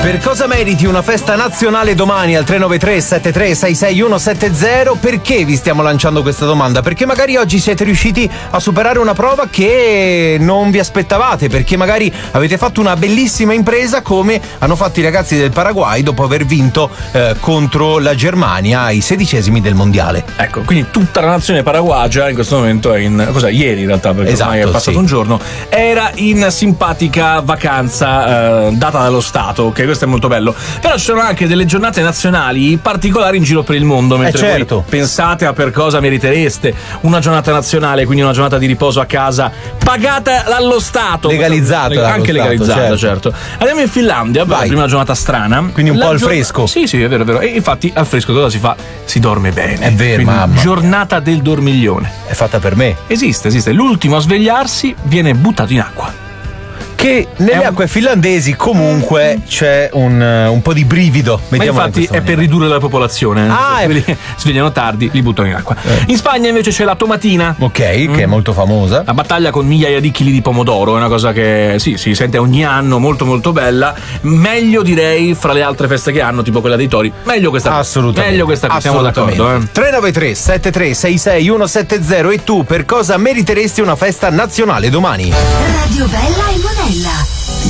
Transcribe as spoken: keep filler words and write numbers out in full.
Per cosa meriti una festa nazionale domani al tre nove tre sette tre sei sei uno sette zero? Perché vi stiamo lanciando questa domanda? Perché magari oggi siete riusciti a superare una prova che non vi aspettavate, perché magari avete fatto una bellissima impresa come hanno fatto i ragazzi del Paraguay dopo aver vinto eh, contro la Germania ai sedicesimi del mondiale. Ecco, quindi tutta la nazione paraguagia in questo momento è in, cos'è, ieri in realtà, perché esatto, ormai è passato sì. un giorno, era in simpatica vacanza eh, data dallo Stato, ok? Questo è molto bello. Però ci sono anche delle giornate nazionali particolari in giro per il mondo, mentre eh certo. voi pensate a per cosa meritereste una giornata nazionale, quindi una giornata di riposo a casa pagata dallo Stato, legalizzata dallo anche Stato, legalizzata, certo. certo. Andiamo in Finlandia per Vai. la prima giornata strana, quindi un la po' al gio- fresco. Sì, sì, è vero, è vero. E infatti al fresco cosa si fa? Si dorme bene. È vero, Quindi, mamma. giornata del dormiglione. È fatta per me. Esiste, esiste. L'ultimo a svegliarsi viene buttato in acqua. Che nelle un... acque finlandesi comunque c'è un, un po' di brivido. Ma infatti è per ridurre la popolazione. Ah, quelli che svegliano tardi, li buttano in acqua. Eh. In Spagna invece c'è la tomatina. Ok, mm. che è molto famosa. La battaglia con migliaia di chili di pomodoro è una cosa che sì, si sente ogni anno, molto molto bella. Meglio direi fra le altre feste che hanno, tipo quella dei tori. Meglio questa cosa. Assolutamente. Meglio questa cosa, siamo d'accordo. Eh? tre nove tre sette tre sei sei uno sette zero. E tu per cosa meriteresti una festa nazionale domani? Radio Bella e Monella.